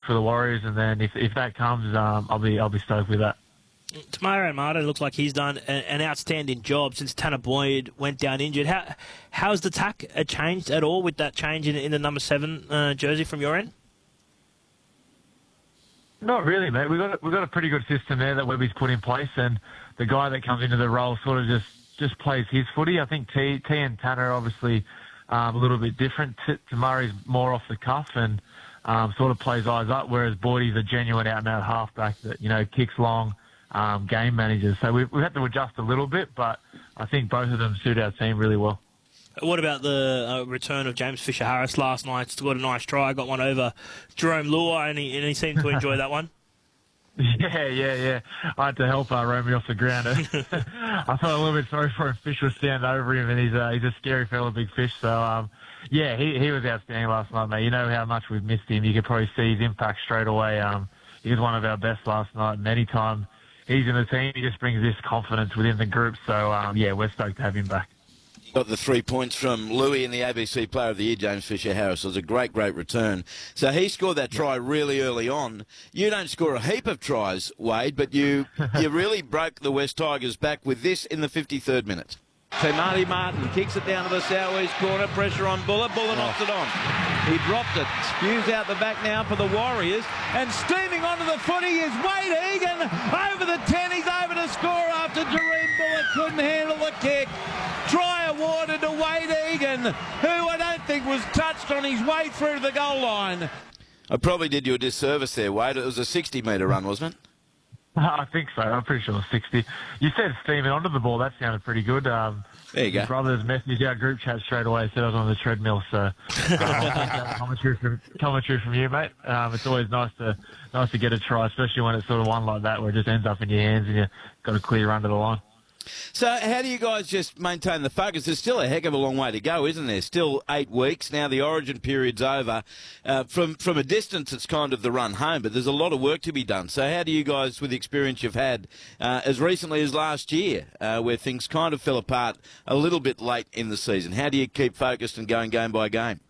for the Warriors, and then if that comes, I'll be stoked with that. Te Maire Martin looks like he's done an outstanding job since Tanner Boyd went down injured. How's the tack changed at all with that change in the number 7 jersey from your end? Not really, mate. We've got a pretty good system there that Webby's put in place, and the guy that comes into the role sort of just plays his footy. I think T and Tanner are obviously a little bit different. Te Maire's more off the cuff and sort of plays eyes up, whereas Boydie's a genuine out-and-out halfback that kicks long. Game managers. So we've had to adjust a little bit, but I think both of them suit our team really well. What about the return of James Fisher-Harris last night? Still got a nice try, got one over Jerome Lua, and he seemed to enjoy that one. Yeah. I had to help Romy off the ground. I felt a little bit sorry for him. Fish was standing over him, and he's a scary fella, big fish. So, he was outstanding last night, mate. You know how much we've missed him. You could probably see his impact straight away. He was one of our best last night, and anytime he's in the team, he just brings this confidence within the group. So, we're stoked to have him back. Got the 3 points from Louis in the ABC Player of the Year, James Fisher-Harris. It was a great return. So he scored that try really early on. You don't score a heap of tries, Wade, but you really broke the West Tigers back with this in the 53rd minute. Te Maire Martin kicks it down to the southeast corner, pressure on Buller. Buller knocks it on. He dropped it, spews out the back now for the Warriors, and steaming onto the footy is Wade Egan over the 10. He's over to score after Jerome Buller couldn't handle the kick. Try awarded to Wade Egan, who I don't think was touched on his way through the goal line. I probably did you a disservice there, Wade. It was a 60-metre run, wasn't it? I think so. I'm pretty sure it was 60. You said steaming onto the ball. That sounded pretty good. There you go. My brother's messaged our group chat straight away. Said I was on the treadmill. So commentary from you, mate. It's always nice to get a try, especially when it's sort of one like that where it just ends up in your hands and you've got a clear run to the line. So how do you guys just maintain the focus? There's still a heck of a long way to go, isn't there? Still 8 weeks. Now the origin period's over. From a distance, it's kind of the run home, but there's a lot of work to be done. So how do you guys, with the experience you've had as recently as last year, where things kind of fell apart a little bit late in the season, how do you keep focused and going game by game?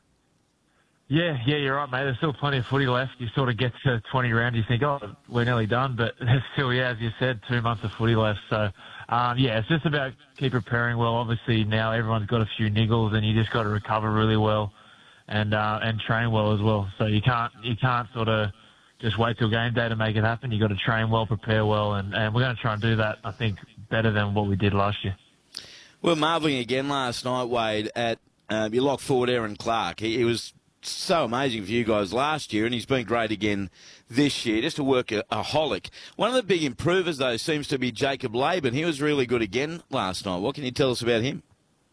Yeah, you're right, mate. There's still plenty of footy left. You sort of get to 20 rounds, you think, oh, we're nearly done, but there's still, as you said, 2 months of footy left. So, it's just about keep preparing well. Obviously, now everyone's got a few niggles, and you just got to recover really well and train well as well. So you can't sort of just wait till game day to make it happen. You got to train well, prepare well, and we're going to try and do that, I think, better than what we did last year. Well, marvelling again last night, Wade, at your lock forward, Aaron Clark. He was so amazing for you guys last year, and he's been great again this year. Just a workaholic. One of the big improvers, though, seems to be Jacob Laban. He was really good again last night. What can you tell us about him?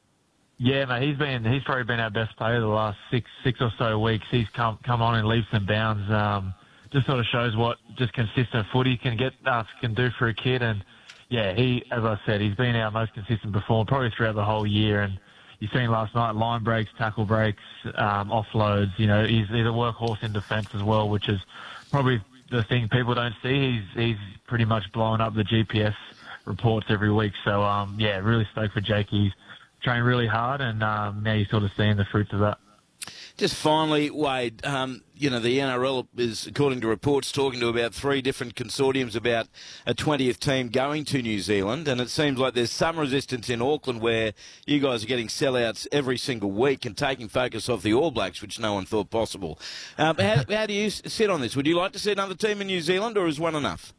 Yeah, mate, he's probably been our best player the last six or so weeks. He's come on in leaps and bounds. Just sort of shows what just consistent footy can do for a kid. And he, as I said, he's been our most consistent performer probably throughout the whole year. And you seen last night, line breaks, tackle breaks, offloads. He's a workhorse in defence as well, which is probably the thing people don't see. He's pretty much blowing up the GPS reports every week. So, really stoked for Jake. He's trained really hard, and now you're sort of seeing the fruits of that. Just finally, Wade, the NRL is, according to reports, talking to about 3 different consortiums about a 20th team going to New Zealand, and it seems like there's some resistance in Auckland where you guys are getting sellouts every single week and taking focus off the All Blacks, which no one thought possible. How do you sit on this? Would you like to see another team in New Zealand, or is one enough?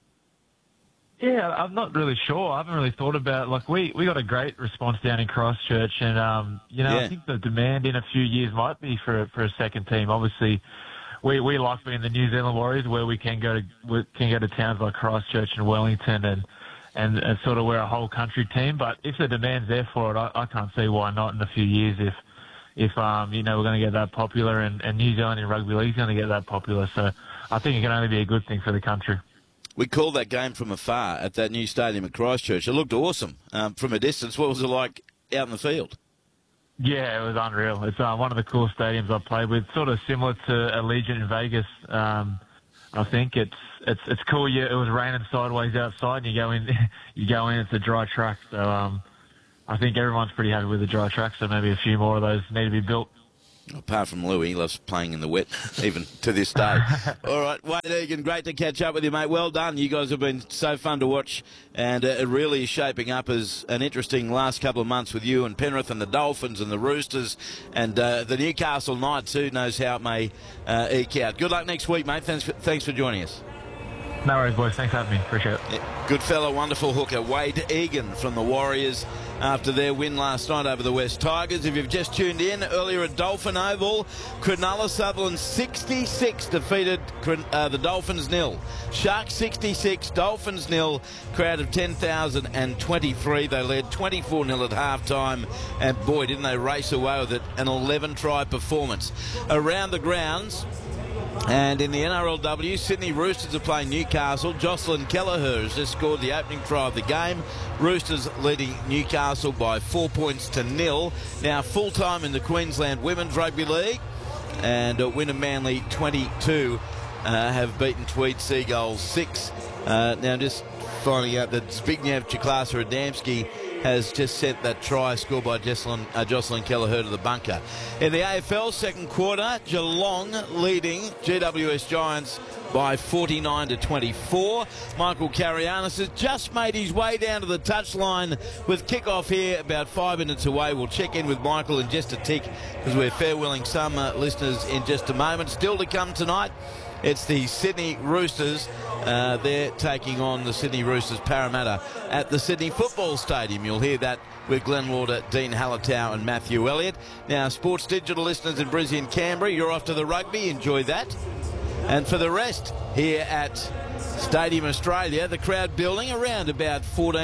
Yeah, I'm not really sure. I haven't really thought about it. We got a great response down in Christchurch, and I think the demand in a few years might be for a second team. Obviously, we like being the New Zealand Warriors, where we can go to towns like Christchurch and Wellington, and sort of we're a whole country team. But if the demand's there for it, I can't see why not in a few years. If we're going to get that popular, and New Zealand in rugby league is going to get that popular. So I think it can only be a good thing for the country. We called that game from afar at that new stadium at Christchurch. It looked awesome from a distance. What was it like out in the field? Yeah, it was unreal. It's one of the coolest stadiums I've played with, sort of similar to Allegiant in Vegas. I think it's cool. Yeah, it was raining sideways outside, and you go in. It's a dry track. So I think everyone's pretty happy with the dry track. So maybe a few more of those need to be built. Apart from Louis, he loves playing in the wet, even to this day. All right, Wade Egan, great to catch up with you, mate. Well done. You guys have been so fun to watch, and it really is shaping up as an interesting last couple of months with you and Penrith and the Dolphins and the Roosters and the Newcastle Knights. Who knows how it may eke out. Good luck next week, mate. Thanks for joining us. No worries, boys. Thanks for having me. Appreciate it. Yeah, good fellow, wonderful hooker, Wade Egan from the Warriors after their win last night over the West Tigers. If you've just tuned in, earlier at Dolphin Oval, Cronulla Sutherland 66 defeated the Dolphins 0. Sharks 66, Dolphins 0. Crowd of 10,023. They led 24-0 at half-time, and boy, didn't they race away with it. An 11-try performance. Around the grounds, and in the NRLW, Sydney Roosters are playing Newcastle. Jocelyn Kelleher has just scored the opening try of the game. Roosters leading Newcastle by 4 points to 0. Now full-time in the Queensland Women's Rugby League. And Wynnum Manly 22 have beaten Tweed Seagulls 6. Now just finding out that Zbigniew Ciklasa-Adamski has just sent that try scored by Jocelyn Kelleher to the bunker. In the AFL second quarter, Geelong leading GWS Giants by 49-24. Michael Carianis has just made his way down to the touchline with kickoff here about 5 minutes away. We'll check in with Michael in just a tick because we're farewelling some listeners in just a moment. Still to come tonight, it's the Sydney Roosters. They're taking on the Sydney Roosters Parramatta at the Sydney Football Stadium. You'll hear that with Glenn Lauder, Dean Hallertau and Matthew Elliott. Now, Sports Digital listeners in Brisbane and Canberra, you're off to the rugby. Enjoy that. And for the rest, here at Stadium Australia, the crowd building around about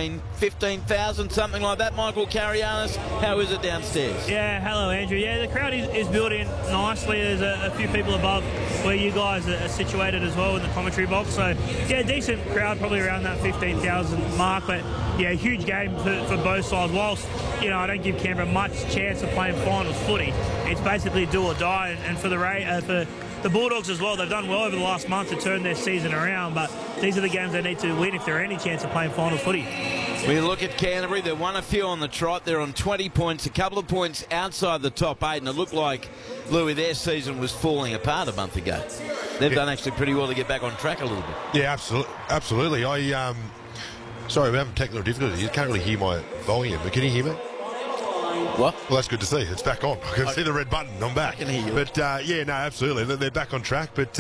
15,000, something like that. Michael Carianis, how is it downstairs? Yeah, hello, Andrew. Yeah, the crowd is building nicely. There's a few people above where you guys are situated as well in the commentary box. So, yeah, decent crowd, probably around that 15,000 mark. But, yeah, huge game for both sides. Whilst, I don't give Canberra much chance of playing finals footy, it's basically do or die. And for the Bulldogs as well, they've done well over the last month to turn their season around, but these are the games they need to win if there are any chance of playing final footy. We look at Canterbury, they've won a few on the trot. They're on 20 points, a couple of points outside the top 8, and it looked like, Louis, their season was falling apart a month ago. They've done actually pretty well to get back on track a little bit. Yeah, absolutely. Sorry, we're having technical difficulties. You can't really hear my volume, but can you hear me? What? Well, that's good to see. It's back on. I can see the red button. I'm back. I can hear you. But, no, absolutely. They're back on track. But,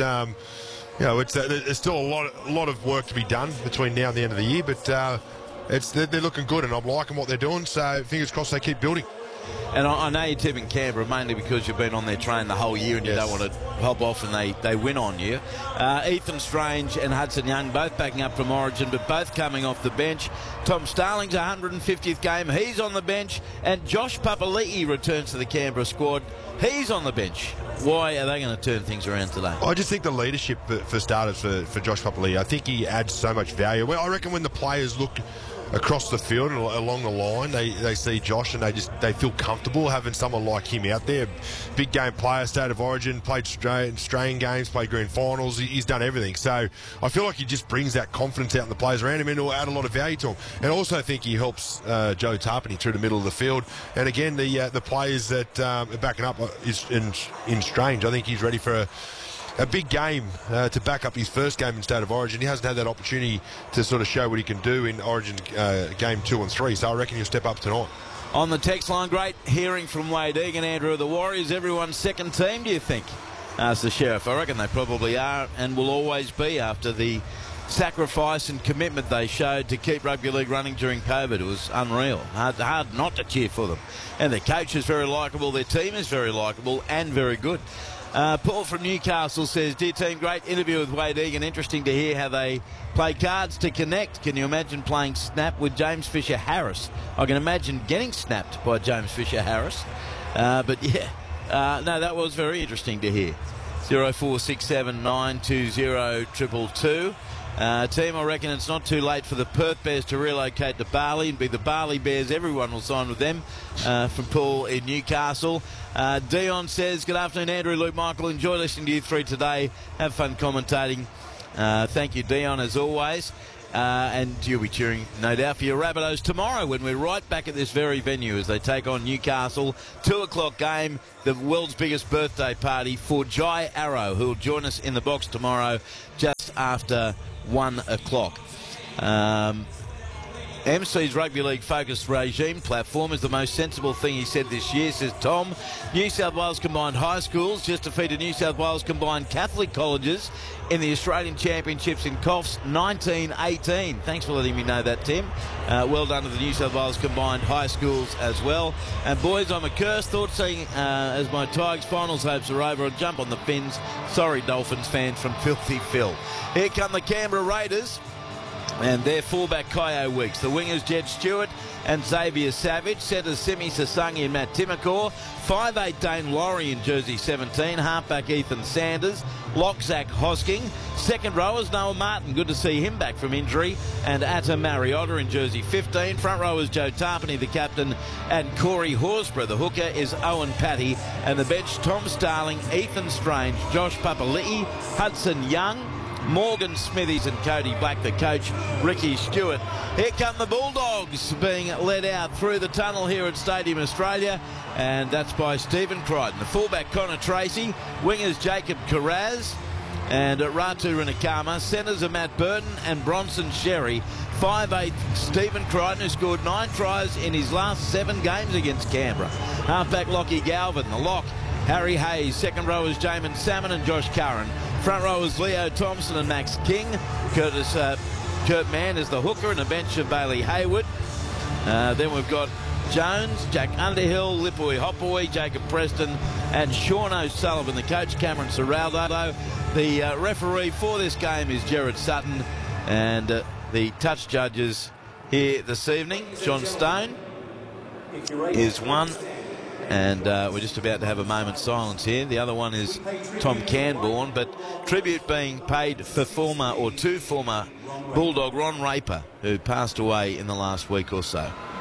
there's still a lot of work to be done between now and the end of the year. But they're looking good, and I'm liking what they're doing. So, fingers crossed they keep building. And I know you're tipping Canberra mainly because you've been on their train the whole year and you don't want to hop off and they win on you. Ethan Strange and Hudson Young both backing up from Origin, but both coming off the bench. Tom Starling's 150th game. He's on the bench. And Josh Papali'i returns to the Canberra squad. He's on the bench. Why are they going to turn things around today? I just think the leadership for starters for Josh Papali'i, I think he adds so much value. Well, I reckon when the players look across the field and along the line, they see Josh and they feel comfortable having someone like him out there. Big game player, state of origin, played Australian games, played grand finals. He's done everything. So I feel like he just brings that confidence out in the players around him and will add a lot of value to him. And I also think he helps Joe Tarpany through the middle of the field. And again, the players that are backing up is in Strange. I think he's ready for a big game to back up his first game in State of Origin. He hasn't had that opportunity to sort of show what he can do in Origin game 2 and 3, so I reckon he'll step up tonight. On the text line, great hearing from Wade Egan, Andrew. The Warriors, everyone's second team, do you think? Asked the Sheriff. I reckon they probably are and will always be after the sacrifice and commitment they showed to keep rugby league running during COVID. It was unreal. Hard not to cheer for them. And their coach is very likeable, their team is very likeable and very good. Paul from Newcastle says, dear team, great interview with Wade Egan. Interesting to hear how they play cards to connect. Can you imagine playing snap with James Fisher-Harris? I can imagine getting snapped by James Fisher-Harris. But yeah, no, that was very interesting to hear. 0467 920 222. Team, I reckon it's not too late for the Perth Bears to relocate to Bali and be the Bali Bears. Everyone will sign with them. From Paul in Newcastle. Dion says, good afternoon, Andrew, Luke, Michael. Enjoy listening to you three today. Have fun commentating. Thank you, Dion, as always. And you'll be cheering, no doubt, for your Rabbitohs tomorrow when we're right back at this very venue as they take on Newcastle. 2 o'clock game, the world's biggest birthday party for Jai Arrow, who will join us in the box tomorrow just after 1 o'clock. MC's Rugby League focused regime platform is the most sensible thing he said this year, says Tom. New South Wales Combined High Schools just defeated New South Wales Combined Catholic Colleges in the Australian Championships in Coffs 1918. Thanks for letting me know that, Tim. Well done to the New South Wales Combined High Schools as well. And boys, I'm accursed. Thought seeing as my Tigers finals hopes are over, I'll jump on the fins. Sorry, Dolphins fans from Filthy Phil. Here come the Canberra Raiders and their fullback Kyo Weeks. The wingers Jed Stewart and Xavier Savage. Centres Simi Sasangi and Matt Timokor. 5'8" Dane Laurie in jersey 17. Halfback Ethan Sanders. Lock Zach Hosking. Second rowers Noah Martin. Good to see him back from injury. And Atta Mariota in jersey 15. Front rowers Joe Tarpany, the captain, and Corey Horsburgh. The hooker is Owen Patty. And the bench Tom Starling, Ethan Strange, Josh Papali'i, Hudson Young, Morgan Smithies and Cody Black, the coach, Ricky Stewart. Here come the Bulldogs being led out through the tunnel here at Stadium Australia, and that's by Stephen Crichton. The fullback Connor Tracy, wingers Jacob Carraz and Ratu Rinakama, centres are Matt Burton and Bronson Sherry. 5'8" Stephen Crichton, who scored 9 tries in his last 7 games against Canberra. Halfback Lockie Galvin, the lock Harry Hayes. Second rowers Jamin Salmon and Josh Curran. Front rowers Leo Thompson and Max King. Kurt Mann is the hooker, and a bench of Bailey Hayward. Then we've got Jones, Jack Underhill, Lipui Hopaway, Jacob Preston, and Sean O'Sullivan, the coach, Cameron Serraldo. The referee for this game is Gerard Sutton, and the touch judges here this evening, John Stone is one. And we're just about to have a moment's silence here. The other one is Tom Canborn, but tribute being paid to former Bulldog Ron Raper, who passed away in the last week or so.